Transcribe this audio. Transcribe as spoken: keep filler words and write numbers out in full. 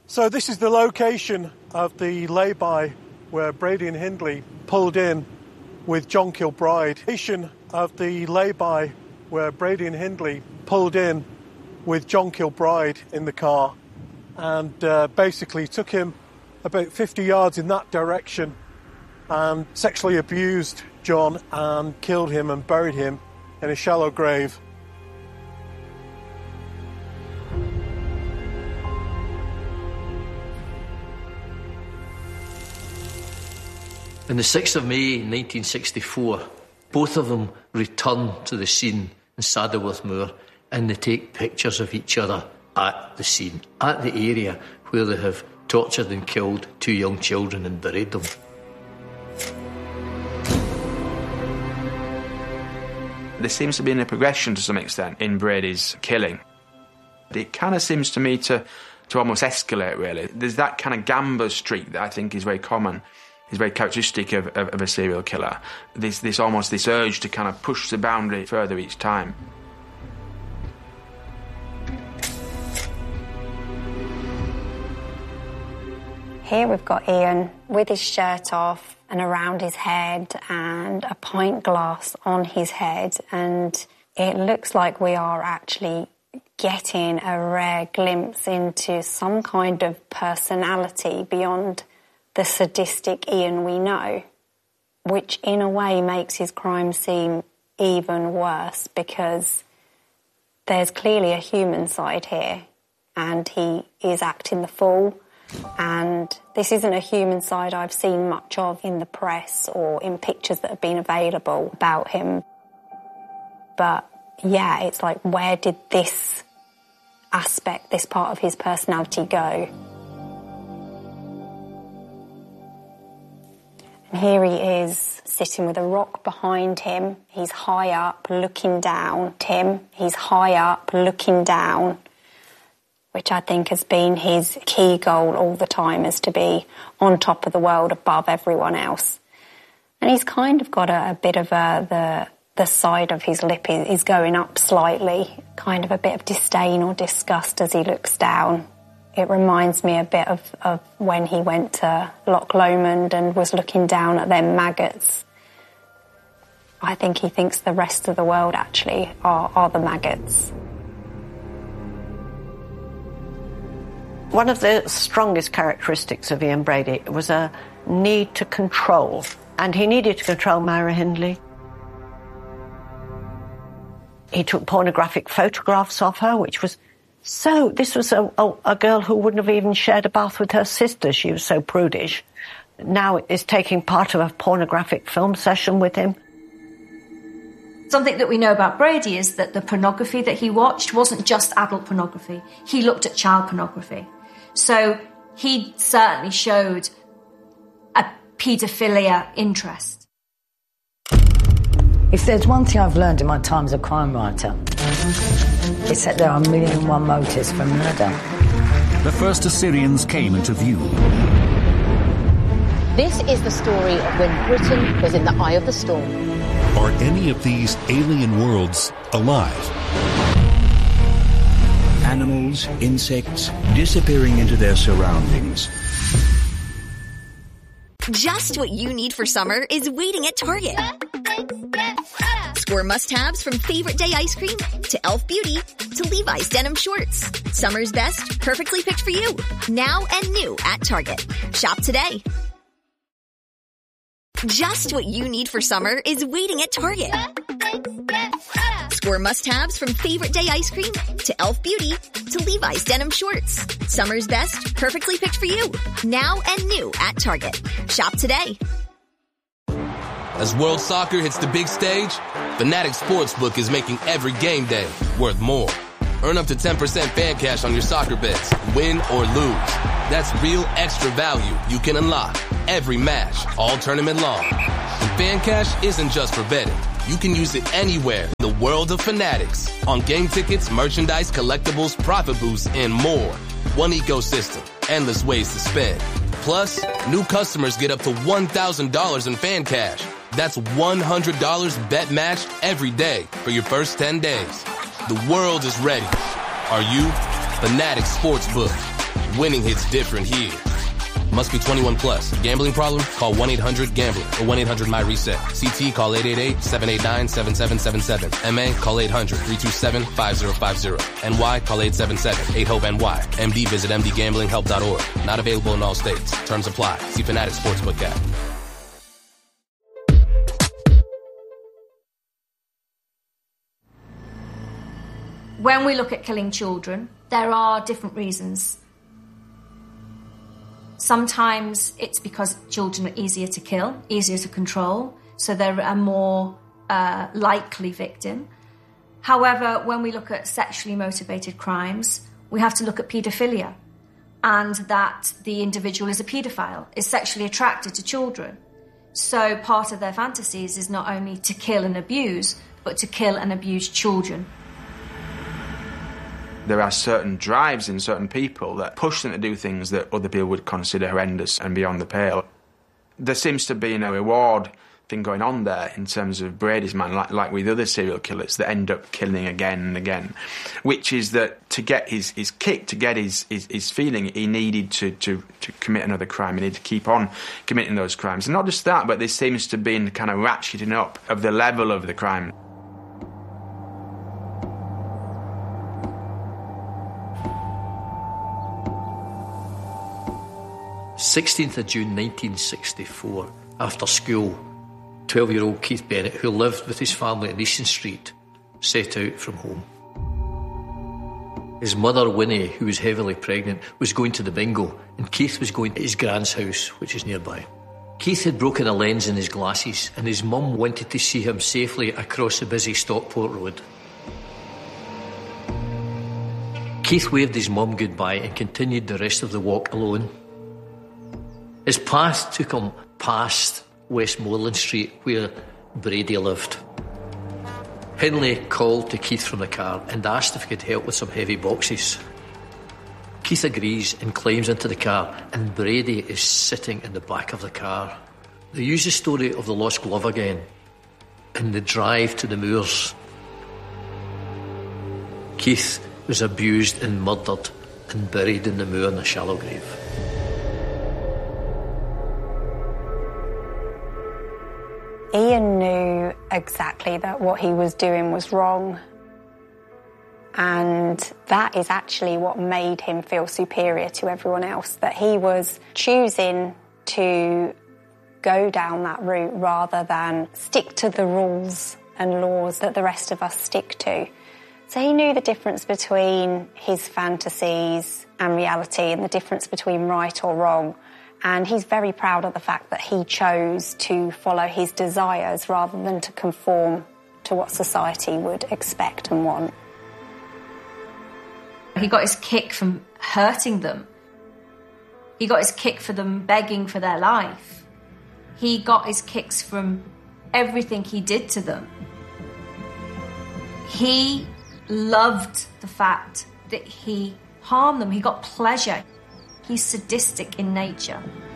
So this is the location of the lay-by where Brady and Hindley pulled in with John Kilbride. Location of the lay-by where Brady and Hindley pulled in with John Kilbride in the car and uh, basically took him about fifty yards in that direction and sexually abused John and killed him and buried him in a shallow grave. On the sixth of May nineteen sixty-four, both of them return to the scene in Saddleworth Moor and they take pictures of each other at the scene, at the area where they have tortured and killed two young children and buried them. There seems to be a progression to some extent in Brady's killing. It kind of seems to me to, to almost escalate, really. There's that kind of gambler streak that I think is very common. Is very characteristic of, of, of a serial killer. This, this almost this urge to kind of push the boundary further each time. Here we've got Ian with his shirt off and around his head and a pint glass on his head, and it looks like we are actually getting a rare glimpse into some kind of personality beyond the sadistic Ian we know, which in a way makes his crime seem even worse because there's clearly a human side here and he is acting the fool, and this isn't a human side I've seen much of in the press or in pictures that have been available about him. But yeah, it's like, where did this aspect, this part of his personality go? And here he is, sitting with a rock behind him. He's high up, looking down. Tim, he's high up, looking down, which I think has been his key goal all the time, is to be on top of the world, above everyone else. And he's kind of got a, a bit of a, the, the side of his lip is, is going up slightly, kind of a bit of disdain or disgust as he looks down. It reminds me a bit of, of when he went to Loch Lomond and was looking down at them maggots. I think he thinks the rest of the world actually are, are the maggots. One of the strongest characteristics of Ian Brady was a need to control, and he needed to control Myra Hindley. He took pornographic photographs of her, which was so... This was a, a, a girl who wouldn't have even shared a bath with her sister. She was so prudish. Now is taking part of a pornographic film session with him. Something that we know about Brady is that the pornography that he watched wasn't just adult pornography. He looked at child pornography. So he certainly showed a paedophilia interest. If there's one thing I've learned in my time as a crime writer, it's that there are a million and one motives for murder. The first Assyrians came into view. This is the story of when Britain was in the eye of the storm. Are any of these alien worlds alive? Animals, insects, disappearing into their surroundings. Just what you need for summer is waiting at Target. Score must-haves from Favorite Day ice cream to e l f Beauty to Levi's denim shorts. Summer's best, perfectly picked for you. Now and new at Target. Shop today. Just what you need for summer is waiting at Target. Score must-haves from Favorite Day ice cream to e l f Beauty to Levi's denim shorts. Summer's best, perfectly picked for you. Now and new at Target. Shop today. As World Soccer hits the big stage, Fanatics Sportsbook is making every game day worth more. Earn up to ten percent fan cash on your soccer bets, win or lose. That's real extra value you can unlock every match, all tournament long. And fan cash isn't just for betting. You can use it anywhere in the world of Fanatics. On game tickets, merchandise, collectibles, profit boosts, and more. One ecosystem, endless ways to spend. Plus, new customers get up to one thousand dollars in fan cash. That's one hundred dollars bet matched every day for your first ten days. The world is ready. Are you? Fanatics Sportsbook. Winning hits different here. Must be twenty-one plus. Gambling problem? Call one eight hundred gambler or one eight hundred my reset. C T, call eight eight eight, seven eight nine, seven seven seven seven. M A, call eight hundred, three two seven, five zero five zero. N Y, call eight seven seven, eight hope N Y. M D, visit m d gambling help dot org. Not available in all states. Terms apply. See Fanatics Sportsbook app. When we look at killing children, there are different reasons. Sometimes it's because children are easier to kill, easier to control, so they're a more uh, likely victim. However, when we look at sexually motivated crimes, we have to look at paedophilia, and that the individual is a paedophile, is sexually attracted to children. So part of their fantasies is not only to kill and abuse, but to kill and abuse children. There are certain drives in certain people that push them to do things that other people would consider horrendous and beyond the pale. There seems to be no reward thing going on there in terms of Brady's man, like, like with other serial killers that end up killing again and again, which is that to get his, his kick, to get his, his, his feeling, he needed to, to, to commit another crime. He needed to keep on committing those crimes. And not just that, but there seems to be a kind of ratcheting up of the level of the crime. sixteenth of June nineteen sixty-four, after school, twelve-year-old Keith Bennett, who lived with his family in Easton Street, set out from home. His mother, Winnie, who was heavily pregnant, was going to the bingo, and Keith was going to his grand's house, which is nearby. Keith had broken a lens in his glasses, and his mum wanted to see him safely across the busy Stockport Road. Keith waved his mum goodbye and continued the rest of the walk alone. His path took him past Westmoreland Street, where Brady lived. Henley called to Keith from the car and asked if he could help with some heavy boxes. Keith agrees and climbs into the car, and Brady is sitting in the back of the car. They use the story of the lost glove again in the drive to the moors. Keith was abused and murdered and buried in the moor in a shallow grave. Ian knew exactly that what he was doing was wrong. And that is actually what made him feel superior to everyone else, that he was choosing to go down that route rather than stick to the rules and laws that the rest of us stick to. So he knew the difference between his fantasies and reality, and the difference between right or wrong. And he's very proud of the fact that he chose to follow his desires rather than to conform to what society would expect and want. He got his kick from hurting them. He got his kick for them begging for their life. He got his kicks from everything he did to them. He loved the fact that he harmed them. He got pleasure. He's sadistic in nature.